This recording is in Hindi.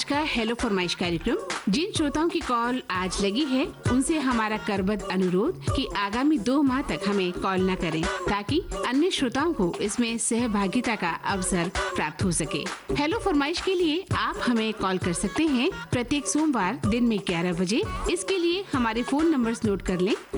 का हेलो फरमाइश कार्यक्रम। जिन श्रोताओं की कॉल आज लगी है उनसे हमारा करबद्ध अनुरोध कि आगामी 2 माह तक हमें कॉल न करें, ताकि अन्य श्रोताओं को इसमें सहभागिता का अवसर प्राप्त हो सके। हेलो फरमाइश के लिए आप हमें कॉल कर सकते हैं प्रत्येक सोमवार दिन में 11 बजे। इसके लिए हमारे फोन नंबर्स नोट कर लें।